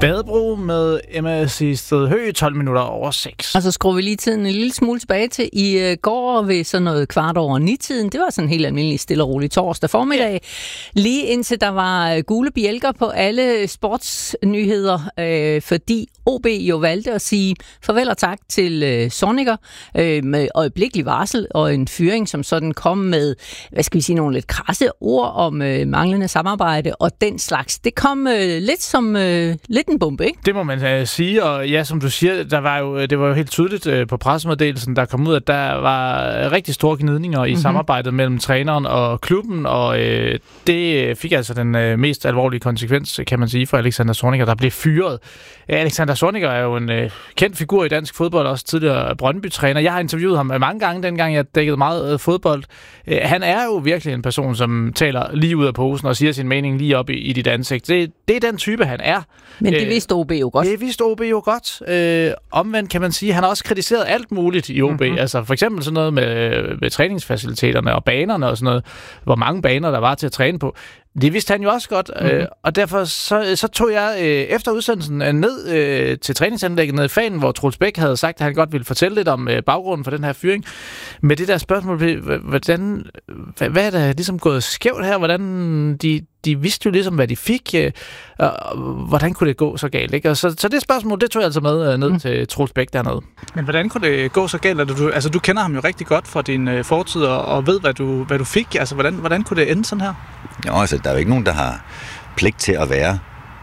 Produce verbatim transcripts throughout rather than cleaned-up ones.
Badebro med Emma Sisted Høgh, tolv minutter over seks. Og så skruer vi lige tiden en lille smule tilbage til i øh, går ved sådan noget kvart over ni-tiden. Det var sådan en helt almindelig stille og rolig torsdag formiddag. Lige indtil der var gule bjælker på alle sportsnyheder, øh, fordi O B jo valgte at sige farvel og tak til øh, Zorniger øh, med øjeblikkelig varsel og en fyring, som sådan kom med, hvad skal vi sige, nogle lidt krasse ord om øh, manglende samarbejde og den slags. Det kom øh, lidt som øh, lidt en bombe, ikke? Det må man uh, sige, og ja, som du siger, der var jo, det var jo helt tydeligt uh, på pressemeddelelsen, der kom ud, at der var rigtig store gnidninger i mm-hmm. samarbejdet mellem træneren og klubben, og uh, det fik altså den uh, mest alvorlige konsekvens, kan man sige, for Alexander Zorniger, der blev fyret. Uh, Alexander Zorniger er jo en uh, kendt figur i dansk fodbold, også tidligere Brøndby-træner. Jeg har interviewet ham mange gange, dengang jeg dækkede meget uh, fodbold. Uh, han er jo virkelig en person, som taler lige ud af posen og siger sin mening lige op i, i dit ansigt. Det, det er den type, han er. Men det vidste O B jo godt. Det vidste O B jo godt. Øh, omvendt kan man sige, han har også kritiseret alt muligt i O B. Mm-hmm. Altså for eksempel sådan noget med, med træningsfaciliteterne og banerne og sådan noget. Hvor mange baner der var til at træne på. Det vidste han jo også godt, mm-hmm. øh, og derfor så, så tog jeg øh, efter udsendelsen øh, ned øh, til træningsanlægget nede i Fanen, hvor Troels Bæk havde sagt, at han godt ville fortælle lidt om øh, baggrunden for den her fyring. Med det der spørgsmål, hvordan, hvad, hvad er der ligesom gået skævt her? Hvordan de, de vidste jo ligesom, hvad de fik, øh, og hvordan kunne det gå så galt? Ikke? Og så, så det spørgsmål, det tog jeg altså med øh, ned mm. til Troels Bæk dernede. Men hvordan kunne det gå så galt? Altså, du, altså, du kender ham jo rigtig godt fra din øh, fortid, og, og ved, hvad du, hvad du fik. Altså, hvordan, hvordan kunne det ende sådan her? Jo, altså, der er jo ikke nogen, der har pligt til at være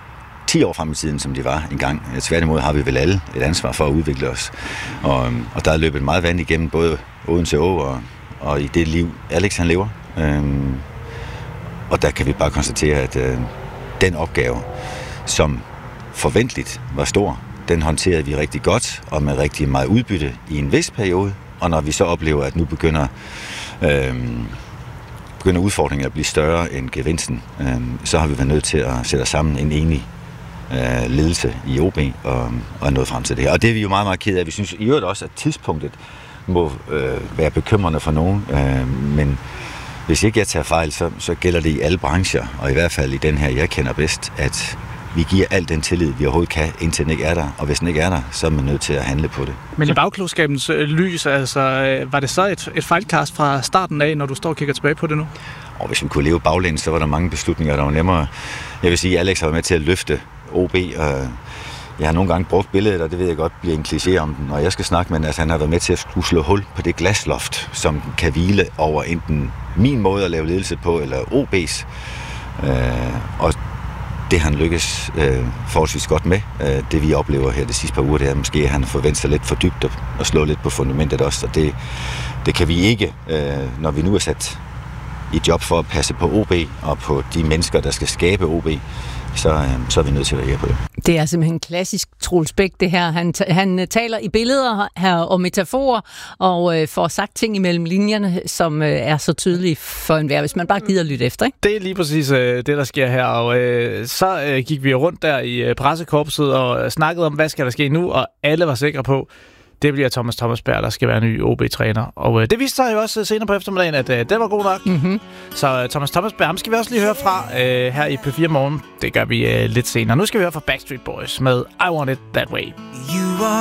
ti år frem i tiden, som de var engang. Tværtimod har vi vel alle et ansvar for at udvikle os. Og, og der er løbet meget vand igennem både Odense Å og, og i det liv, Alex han lever. Øhm, og der kan vi bare konstatere, at øh, den opgave, som forventeligt var stor, den håndterede vi rigtig godt og med rigtig meget udbytte i en vis periode. Og når vi så oplever, at nu begynder... Øh, begynder udfordringen at blive større end gevinsten, øh, så har vi været nødt til at sætte sammen en enig øh, ledelse i O B og, og nå frem til det her. Og det er vi jo meget, meget ked af. Vi synes i øvrigt også, at tidspunktet må øh, være bekymrende for nogen, øh, men hvis ikke jeg tager fejl, så, så gælder det i alle brancher, og i hvert fald i den her, jeg kender bedst, at vi giver al den tillid, vi overhovedet kan, indtil den ikke er der. Og hvis den ikke er der, så er man nødt til at handle på det. Men i bagklogskabens øh, lys, altså, øh, var det så et, et fejlkast fra starten af, når du står og kigger tilbage på det nu? Og hvis vi kunne leve baglæns, så var der mange beslutninger, der var nemmere. Jeg vil sige, at Alex har været med til at løfte O B, og jeg har nogle gange brugt billedet, og det ved jeg godt bliver en kliché om den, når jeg skal snakke, men altså, han har været med til at skulle slå hul på det glasloft, som kan hvile over enten min måde at lave ledelse på, eller O B's. Øh, og det han lykkes øh, forholdsvis godt med. Øh, det vi oplever her de sidste par uger, det er måske, at han forventer sig lidt for dybt og slå lidt på fundamentet også. Og det, det kan vi ikke, øh, når vi nu er sat i job for at passe på O B og på de mennesker, der skal skabe O B, så, øh, så er vi nødt til at reagere på det. Det er simpelthen klassisk Troels Bæk, det her. Han, t- han taler i billeder her og metaforer, og øh, får sagt ting imellem linjerne, som øh, er så tydelige for enhver, hvis man bare gider lytte efter, ikke? Det er lige præcis øh, det, der sker her, og øh, så øh, gik vi rundt der i øh, pressekorpset og snakkede om, hvad skal der ske nu, og alle var sikre på, det bliver Thomas Thomasberg, der skal være ny O B-træner. Og øh, det viste sig jo også senere på eftermiddagen, at øh, det var god nok. Mm-hmm. Så øh, Thomas Thomasberg, ham skal vi også lige høre fra øh, her i P fire Morgen. Det gør vi øh, lidt senere. Nu skal vi høre fra Backstreet Boys med I Want It That Way. You are